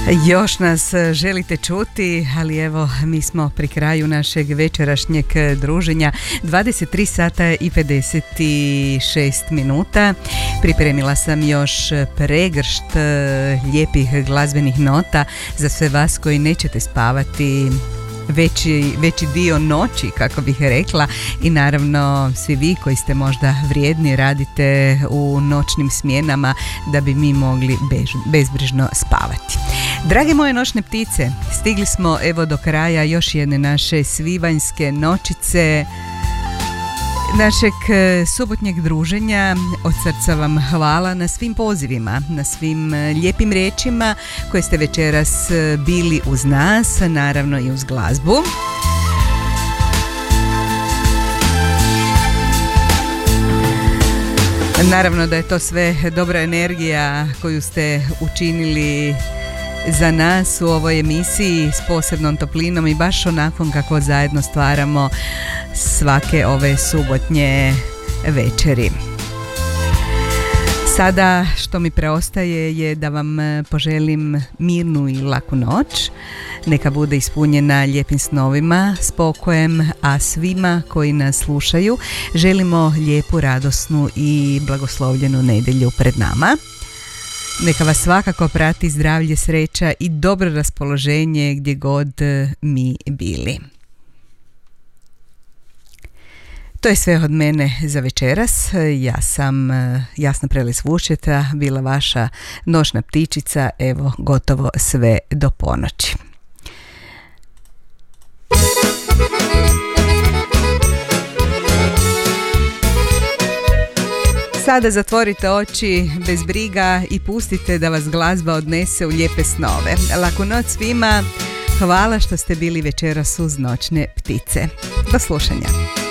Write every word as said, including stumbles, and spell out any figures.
Još nas želite čuti, ali evo mi smo pri kraju našeg večerašnjeg druženja. dvadeset tri sata i pedeset šest minuta. Pripremila sam još pregršt lijepih glazbenih nota za sve vas koji nećete spavati veći, veći dio noći, kako bih rekla, i naravno svi vi koji ste možda vrijedni, radite u noćnim smjenama da bi mi mogli bež, bezbrižno spavati. Drage moje noćne ptice, stigli smo evo do kraja još jedne naše svibanjske noćice, našeg subotnjeg druženja. Od srca vam hvala na svim pozivima, na svim lijepim riječima koje ste večeras bili uz nas, naravno i uz glazbu. Naravno da je to sve dobra energija koju ste učinili za nas u ovoj emisiji s posebnom toplinom i baš onakvom kako zajedno stvaramo svake ove subotnje večeri. Sada što mi preostaje je da vam poželim mirnu i laku noć. Neka bude ispunjena lijepim snovima, spokojem, a svima koji nas slušaju želimo lijepu, radosnu i blagoslovljenu nedjelju pred nama. Neka vas svakako prati zdravlje, sreća i dobro raspoloženje gdje god mi bili. To je sve od mene za večeras. Ja sam Jasna Prelec Vučeta, bila vaša noćna ptičica, evo gotovo sve do ponoći. Sada zatvorite oči bez briga i pustite da vas glazba odnese u lijepe snove. Laku noć svima, hvala što ste bili večeras uz noćne ptice. Do slušanja.